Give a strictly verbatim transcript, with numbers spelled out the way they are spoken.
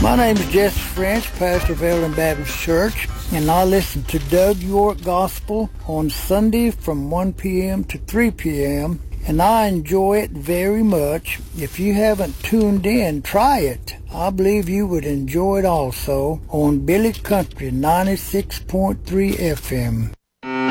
My name is Jesse French, pastor of Eldon Baptist Church, and I listen to Doug York Gospel on Sunday from one p.m. to three p.m., and I enjoy it very much. If you haven't tuned in, try it. I believe you would enjoy it also on Billy Country ninety-six point three F M.